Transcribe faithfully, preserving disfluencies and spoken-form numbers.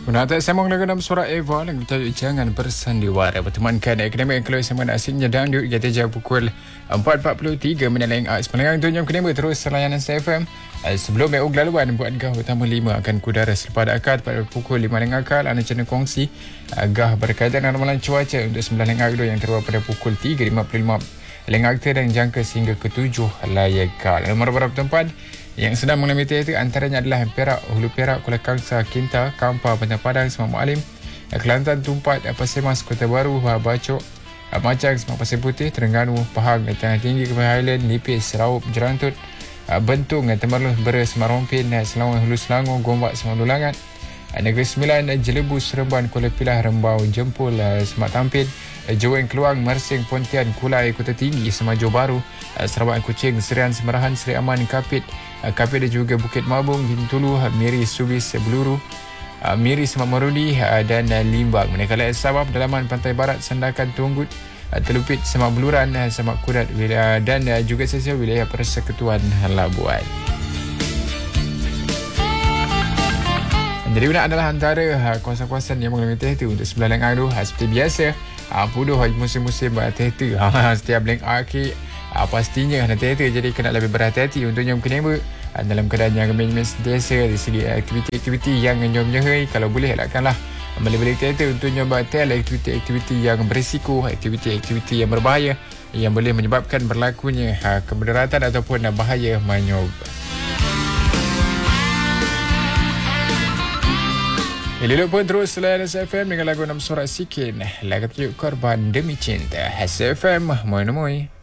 Penata sambung lagu dalam suara Eva lagu tajuk Jangan Bersandiwara bertemankan Akademi Keloi sama asingnya dangdut kita jam pukul empat empat puluh tiga minit lain ais pelanggan tunjung kedua terus layanan S F M. Sebelum Meo Laluan buat gah utama lima akan kudara selepas akad pada pukul lima lengah akal anda channel kongsi gah berkaitan dengan ramalan cuaca untuk sembilan lengah akal yang terbuat pada pukul tiga lima puluh lima lengah akal dan jangka sehingga ke tujuh layakal. Nomor beberapa tempat yang sedang mengalami teater antaranya adalah Perak, Hulu Perak, Kuala Kangsar, Kinta, Kampar, Bandar Padang, Semak Mualim, Kelantan, Tumpat, Pasir Mas, Kota Baru, Bacok, Macang, Semak Pasir Putih, Terengganu, Pahang, Tanah Tinggi, Kebayan Highland, Nipis, Raup, Jerantut, Bentung, Temerloh, Bera, Semak Rompin, Selangor, Hulu Selangor, Gombak, Semak Lulangat, Negeri Sembilan, Jelebu, Seremban, Kuala Pilah, Rembau, Jempol, Semak Tampin, Jowen, Keluang, Mersing, Pontian, Kulai, Kota Tinggi, Semak Johor Baru, Sarawak, Kuching, Serian, Semerahan, Seri Aman, Kapit, Kapit dan juga Bukit Mabung, Bintulu, Miri, Subis, Beluru, Miri, Semak Marudi dan Limbang. Manakala Sabah, pedalaman Pantai Barat, Sandakan, Tunggut, Telupit, Semak Beluran, Semak Kudat dan juga sesial wilayah Persekutuan Labuan. Jadi benar adalah antara kawasan-kawasan yang mengalami teater untuk sebelah lengah itu. Seperti biasa, puduh musim-musim teater. Setiap lengah akhir pastinya ada teater, jadi kena lebih berhati-hati untuk nyom kenapa dalam keadaan yang main-main sentiasa dari segi aktiviti-aktiviti yang nyom nyehai. Kalau boleh elakkanlah balik-balik teater untuk nyom batal aktiviti-aktiviti yang berisiko, aktiviti-aktiviti yang berbahaya yang boleh menyebabkan berlakunya kemudaratan ataupun bahaya manyom. Elok pun terus selain S F M dengan lagu enam surat sikin. Lagu tajuk Korban Demi Cinta. S F M, moi-moi.